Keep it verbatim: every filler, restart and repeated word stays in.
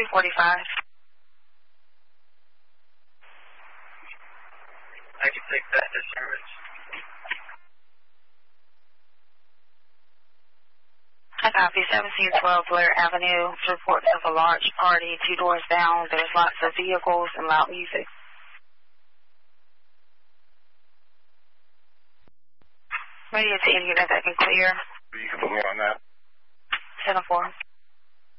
two forty-five. I can take that to service. I copy. seventeen twelve Blair Avenue. Reports of a large party two doors down. There's lots of vehicles and loud music. Radio to any unit that can clear. You can put me on that. seven four.